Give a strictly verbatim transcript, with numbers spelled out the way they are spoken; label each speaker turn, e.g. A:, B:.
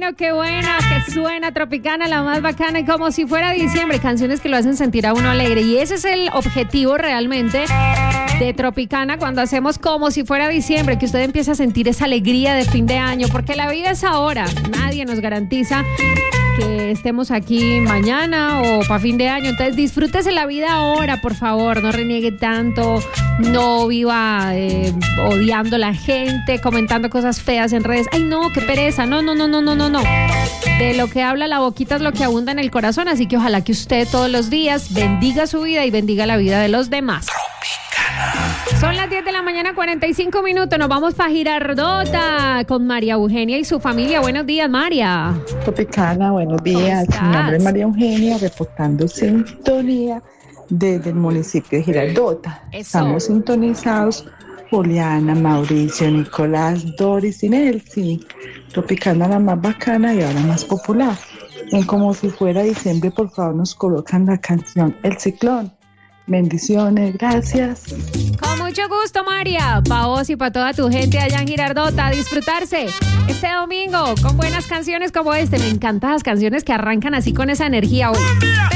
A: bueno, qué bueno que suena Tropicana, la más bacana, y como si fuera diciembre, canciones que lo hacen sentir a uno alegre. Y ese es el objetivo realmente de Tropicana cuando hacemos como si fuera diciembre, que usted empiece a sentir esa alegría de fin de año, porque la vida es ahora, nadie nos garantiza que estemos aquí mañana o para fin de año. Entonces disfrútese la vida ahora, por favor, no reniegue tanto, no viva eh, odiando a la gente, comentando cosas feas en redes. Ay no, qué pereza, no, no, no, no, no, no, no. De lo que habla la boquita es lo que abunda en el corazón, así que ojalá que usted todos los días bendiga su vida y bendiga la vida de los demás. Son las diez de la mañana, cuarenta y cinco minutos. Nos vamos para Girardota con María Eugenia y su familia. Buenos días, María.
B: Tropicana, buenos días. Mi nombre es María Eugenia, reportando sintonía desde el municipio de Girardota. Eso. Estamos sintonizados Juliana, Mauricio, Nicolás, Doris y Nelsi. Tropicana, la más bacana y ahora más popular. En como si fuera diciembre, por favor, nos colocan la canción El Ciclón. Bendiciones, gracias.
A: Con mucho gusto, María. Pa' vos y para toda tu gente allá en Girardota, a disfrutarse este domingo con buenas canciones como este. Me encantan las canciones que arrancan así con esa energía hoy.